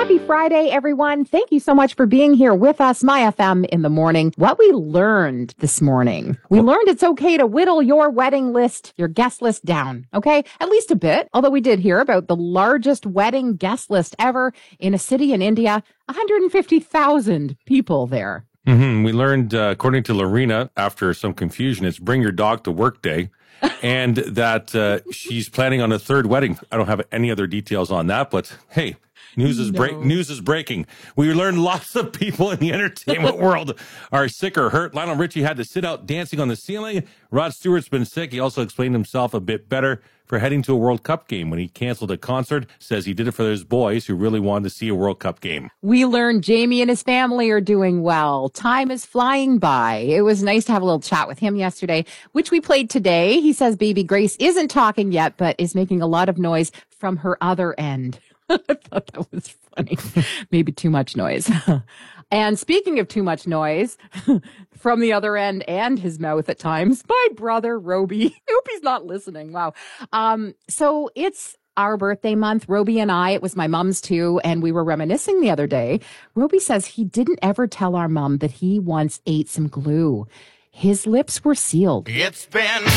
Happy Friday, everyone. Thank you so much for being here with us, My FM in the morning. What we learned this morning, we learned it's okay to whittle your wedding list, your guest list down, okay? At least a bit, although we did hear about the largest wedding guest list ever in a city in India, 150,000 people there. We learned, according to Lorena, after some confusion, it's bring your dog to work day. And that she's planning on a third wedding. I don't have any other details on that, but hey, news is breaking. We learned lots of people in the entertainment world are sick or hurt. Lionel Richie had to sit out dancing on the ceiling. Rod Stewart's been sick. He also explained himself a bit better for heading to a World Cup game when he canceled a concert. Says he did it for those boys who really wanted to see a World Cup game. We learned Jamie and his family are doing well. Time is flying by. It was nice to have a little chat with him yesterday, which we played today. He says baby Grace isn't talking yet, but is making a lot of noise from her other end. I thought that was funny. Maybe too much noise. And speaking of too much noise, from the other end and his mouth at times, my brother, Roby. I hope he's not listening. Wow. So it's our birthday month, Roby and I. It was my mom's too, and we were reminiscing the other day. Roby says he didn't ever tell our mom that he once ate some glue. His lips were sealed. It's been